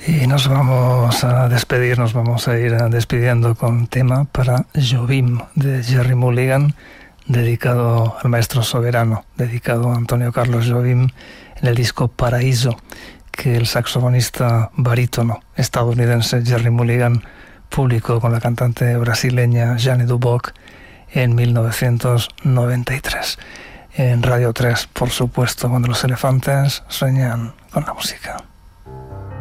Y nos vamos a despedir, nos vamos a ir despidiendo con tema para Jobim de Gerry Mulligan, dedicado al maestro soberano, dedicado a Antonio Carlos Jobim en el disco Paraíso, que el saxofonista barítono estadounidense Gerry Mulligan publicó con la cantante brasileña Jane Duboc en 1993. En Radio 3, por supuesto, cuando los elefantes sueñan con la música.